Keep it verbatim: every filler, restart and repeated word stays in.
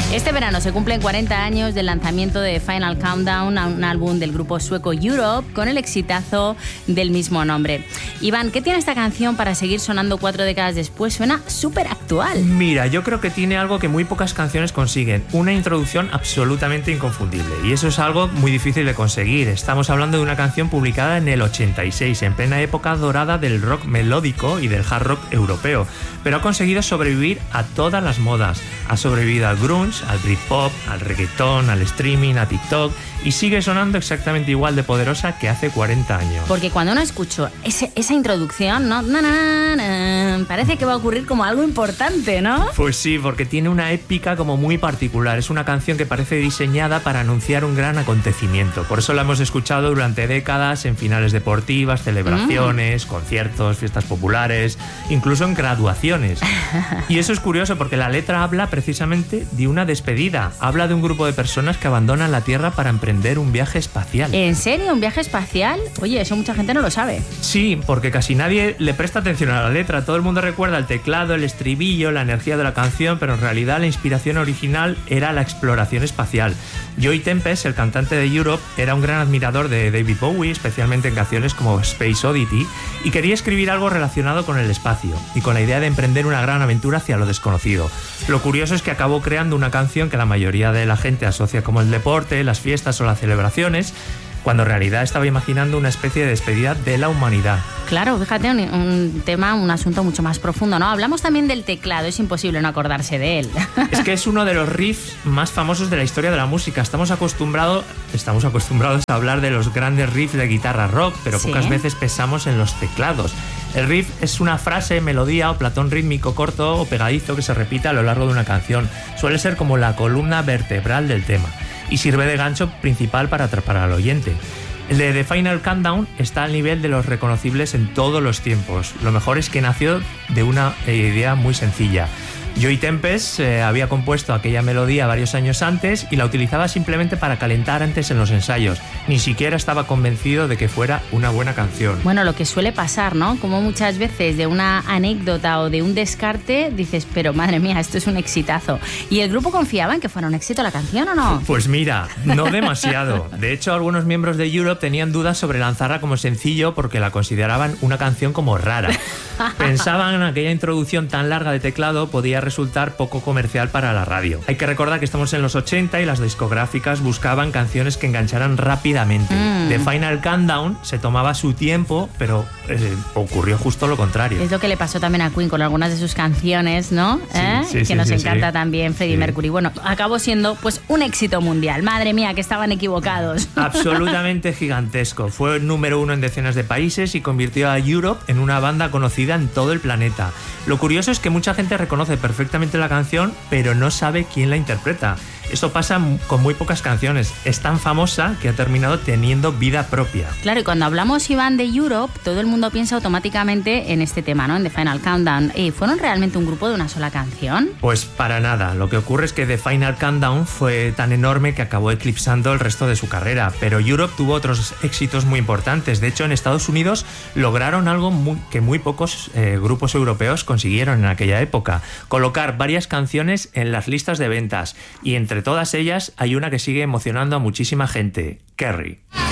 Este verano se cumplen cuarenta años del lanzamiento de Final Countdown, un álbum del grupo sueco Europe con el exitazo del mismo nombre. Iván, ¿qué tiene esta canción para seguir sonando cuatro décadas después? Suena súper actual. Mira, yo creo que tiene algo que muy pocas canciones consiguen, una introducción absolutamente inconfundible, y eso es algo muy difícil de conseguir. Estamos hablando de una canción publicada en el ochenta y seis, en plena época dorada del rock melódico y del hard rock europeo, pero ha conseguido sobrevivir a todas las modas. Ha sobrevivido al grunge, al Britpop, al reggaetón, al streaming, a TikTok, y sigue sonando exactamente igual de poderosa que hace cuarenta años. Porque cuando uno escucha ese, esa introducción, ¿no? Na, na, na, parece que va a ocurrir como algo importante, ¿no? Pues sí, porque tiene una épica como muy particular. Es una canción que parece diseñada para anunciar un gran acontecimiento. Por eso la hemos escuchado durante décadas en finales deportivas, celebraciones, mm. conciertos, fiestas populares, incluso en graduaciones. Y eso es curioso porque la letra habla precisamente de una despedida. Habla de un grupo de personas que abandonan la Tierra para emprender un viaje espacial. ¿En serio? ¿Un viaje espacial? Oye, eso mucha gente no lo sabe. Sí, porque casi nadie le presta atención a la letra. Todo el mundo recuerda el teclado, el estribillo, la energía de la canción, pero en realidad la inspiración original era la exploración espacial. Joey Tempest, el cantante de Europe, era un gran admirador de David Bowie, especialmente en canciones como Space Oddity, y quería escribir algo relacionado con el espacio y con la idea de emprender una gran aventura hacia lo desconocido. Lo curioso es que acabó creando una canción que la mayoría de la gente asocia como el deporte, las fiestas o las celebraciones, cuando en realidad estaba imaginando una especie de despedida de la humanidad. Claro, fíjate, un, un tema, un asunto mucho más profundo, ¿no? Hablamos también del teclado, es imposible no acordarse de él. Es que es uno de los riffs más famosos de la historia de la música. Estamos acostumbrados, estamos acostumbrados a hablar de los grandes riffs de guitarra rock, pero ¿sí? Pocas veces pensamos en los teclados. El riff es una frase, melodía o platón rítmico corto o pegadizo que se repite a lo largo de una canción. Suele ser como la columna vertebral del tema y sirve de gancho principal para atrapar al oyente. El de The Final Countdown está al nivel de los reconocibles en todos los tiempos. Lo mejor es que nació de una idea muy sencilla. Joey Tempest eh, había compuesto aquella melodía varios años antes y la utilizaba simplemente para calentar antes en los ensayos. Ni siquiera estaba convencido de que fuera una buena canción. Bueno, lo que suele pasar, ¿no? Como muchas veces de una anécdota o de un descarte dices, pero madre mía, esto es un exitazo. ¿Y el grupo confiaba en que fuera un éxito la canción o no? Pues mira, no demasiado. De hecho, algunos miembros de Europe tenían dudas sobre lanzarla como sencillo porque la consideraban una canción como rara. Pensaban que aquella introducción tan larga de teclado podía resultar poco comercial para la radio. Hay que recordar que estamos en los ochenta y las discográficas buscaban canciones que engancharan rápidamente. Mm. The Final Countdown se tomaba su tiempo, pero eh, ocurrió justo lo contrario. Es lo que le pasó también a Queen con algunas de sus canciones, ¿no? Sí, ¿Eh? sí, que sí, nos sí, encanta sí. también Freddie sí. Mercury. Bueno, acabó siendo pues un éxito mundial. Madre mía, que estaban equivocados. Absolutamente gigantesco. Fue el número uno en decenas de países y convirtió a Europe en una banda conocida en todo el planeta. Lo curioso es que mucha gente reconoce perfectamente la canción, pero no sabe quién la interpreta. Esto pasa con muy pocas canciones. Es tan famosa que ha terminado teniendo vida propia. Claro, y cuando hablamos, Iván, de Europe, todo el mundo piensa automáticamente en este tema, ¿no? En The Final Countdown. ¿Y fueron realmente un grupo de una sola canción? Pues para nada. Lo que ocurre es que The Final Countdown fue tan enorme que acabó eclipsando el resto de su carrera. Pero Europe tuvo otros éxitos muy importantes. De hecho, en Estados Unidos lograron algo muy, que muy pocos eh, grupos europeos consiguieron en aquella época. Colocar varias canciones en las listas de ventas. Y entre todas ellas hay una que sigue emocionando a muchísima gente, Carrie.